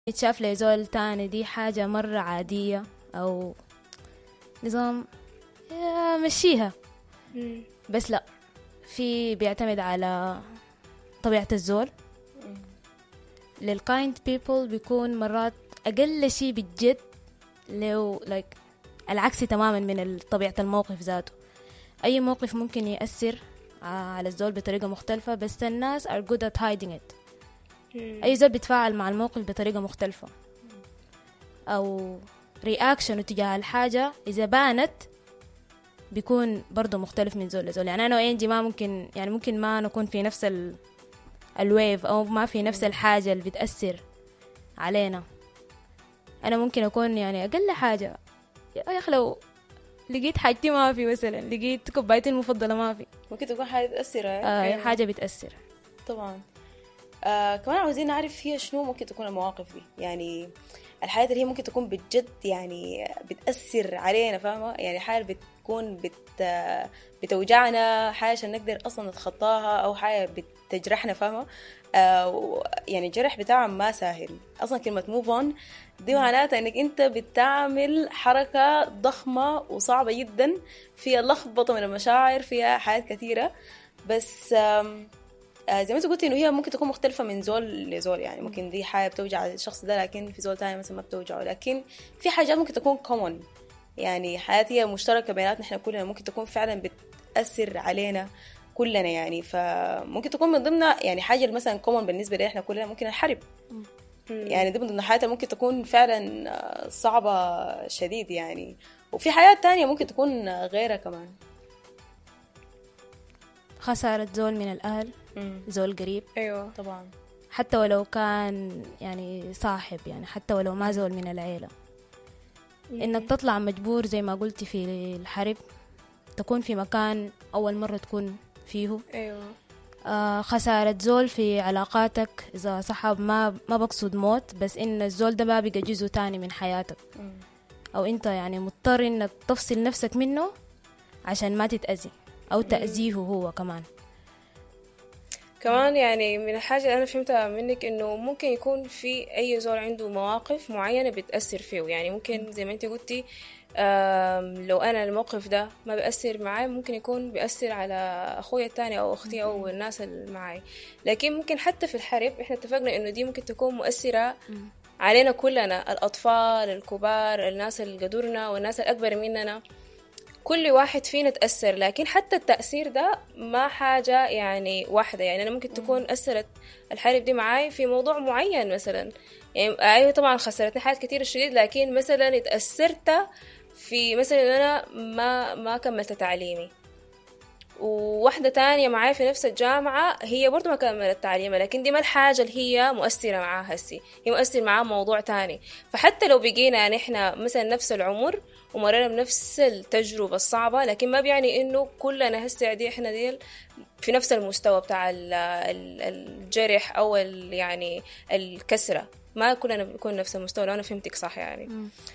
يتشاف لي زول تاني دي حاجة مرة عادية أو نظام مشيها. بس لا، في بيعتمد على طبيعة الزول. للكايند بيبل بيكون مرات أقل شيء بالجد، لو العكس تماما من طبيعة الموقف ذاته. أي موقف ممكن يأثر على الزول بطريقة مختلفة، بس الناس are good at hiding it. أي زول بيتفاعل مع الموقف بطريقة مختلفة أو رياكشن تجاه الحاجة إذا بانت بيكون برضو مختلف من زول لزول. يعني أنا وإنجي ما ممكن، يعني ممكن ما نكون في نفس الويف أو ما في نفس الحاجة اللي بتأثر علينا. أنا ممكن أكون يعني أقل حاجة يا أخي لو لقيت حاجتي ما في، مثلا لقيت كوبايتي المفضلة ما في، ممكن تكون حاجة بتأثر. حاجة بتأثر طبعا. كمان عاوزين نعرف هي شنو ممكن تكون المواقف دي، يعني الحياة اللي هي ممكن تكون بجد يعني بتأثر علينا، فاهمة؟ يعني حاجة بتكون بتوجعنا، حاجة عشان نقدر أصلا نتخطاها، أو حاجة بتجرحنا، فاهمة؟ يعني الجرح بتاعها ما سهل أصلا. كلمة move on دي معناتها إنك أنت بتعمل حركة ضخمة وصعبة جدا، فيها لخبطة من المشاعر، فيها حاجات كثيرة. بس زي ما انت قلتي انه هي ممكن تكون مختلفة من زول لزول. يعني ممكن دي حاجة بتوجع الشخص ده، لكن في زول تاني مثلا ما بتوجعه. لكن في حاجات ممكن تكون common، يعني حياتي هي مشتركة بيناتنا احنا كلنا، ممكن تكون فعلا بتأثر علينا كلنا. يعني فممكن تكون من ضمنها يعني حاجة مثلا common بالنسبة لنا احنا كلنا، ممكن الحرب. يعني دي من ضمن حياتها ممكن تكون فعلا صعبة شديد يعني. وفي حياة تانية ممكن تكون غيرها كمان. خسارة زول من الأهل، زول قريب. أيوة طبعا. حتى ولو كان يعني صاحب، يعني حتى ولو ما زول من العيلة. إنك تطلع مجبور زي ما قلتي في الحرب، تكون في مكان أول مرة تكون فيه. أيوة. خسارة زول في علاقاتك، إذا صحاب ما بقصد موت، بس إن الزول ده بقى جزء تاني من حياتك. أو أنت يعني مضطر إنك تفصل نفسك منه عشان ما تتأذي أو تأذيه هو كمان. يعني من الحاجة اللي أنا فهمتها منك إنه ممكن يكون في أي زول عنده مواقف معينة بتأثر فيه. يعني ممكن زي ما أنت قلتي لو أنا الموقف ده ما بيأثر معي، ممكن يكون بيأثر على أخويا التاني أو أختي أو الناس اللي معي. لكن ممكن حتى في الحرب إحنا اتفقنا إنه دي ممكن تكون مؤثرة علينا كلنا، الأطفال، الكبار، الناس اللي قدرنا والناس الأكبر مننا، كل واحد فينا تأثر. لكن حتى التأثير ده ما حاجة يعني واحدة. يعني أنا ممكن تكون أثرت الحرب دي معاي في موضوع معين مثلا، يعني أيوة طبعا خسرتني حاجات كتير شديد، لكن مثلا اتأثرت في مثلا أنا ما كملت تعليمي، وواحدة تانية معاي في نفس الجامعة هي برضو ما كملت تعليمها، لكن دي ما الحاجة اللي هي مؤثرة معاها هسي، هي مؤثر معاها موضوع تاني. فحتى لو بقينا نحنا مثلا نفس العمر ومرنا بنفس التجربة الصعبة، لكن ما بيعني إنه كلنا هسي دي إحنا دي في نفس المستوى بتاع الجرح أو يعني الكسرة، ما كلنا بنكون نفس المستوى. لو أنا فهمتك صح يعني.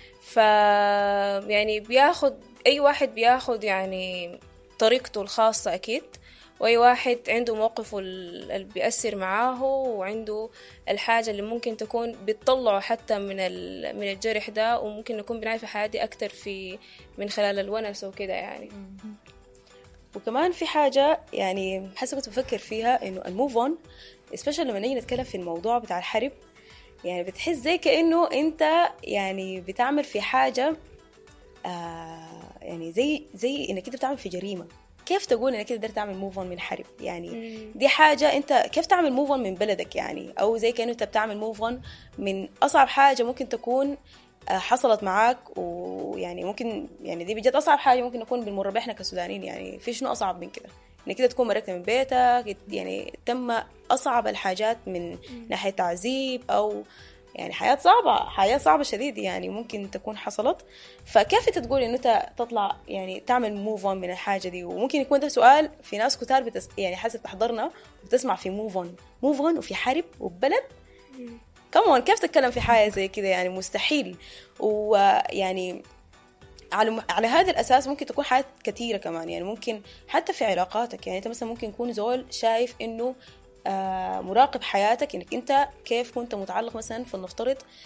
يعني بياخد أي واحد بياخد يعني طريقته الخاصة أكيد، وأي واحد عنده موقفه اللي بيأثر معاه، وعنده الحاجة اللي ممكن تكون بتطلعه حتى من الجرح ده، وممكن نكون بنعرف حياتي أكتر من خلال الونس وكده يعني. وكمان في حاجة يعني حسب كنت بفكر فيها، إنه الموف أون especially لما نيجي نتكلم في الموضوع بتاع الحرب، يعني بتحس زي كأنه أنت يعني بتعمل في حاجة يعني زي إنك أنت بتعمل في جريمة. كيف تقول إنك أنت قدرت تعمل موف أون من حرب؟ يعني دي حاجة أنت كيف تعمل موف أون من بلدك يعني، أو زي كأنه أنت بتعمل موف أون من أصعب حاجة ممكن تكون حصلت معاك. ويعني ممكن يعني دي بجد أصعب حاجة ممكن نكون بنمر بها إحنا كسودانيين. يعني في شنو أصعب من كده؟ إنك كده تكون مركت من بيتك، يعني تم أصعب الحاجات من ناحية تعذيب، أو يعني حياة صعبة شديد يعني ممكن تكون حصلت. فكيف انت تقول انه انت تطلع يعني تعمل موف اون من الحاجة دي؟ وممكن يكون ده سؤال في ناس كتار يعني حسب تحضرنا وبتسمع في موف اون وفي حرب وبلد. كمان كيف تتكلم في حاجة زي كده؟ يعني مستحيل. ويعني على هذا الأساس ممكن تكون حاجات كثيرة كمان. يعني ممكن حتى في علاقاتك، يعني أنت مثلا ممكن يكون زول شايف إنه مراقب حياتك، انك انت كيف كنت متعلق مثلا، فلنفترض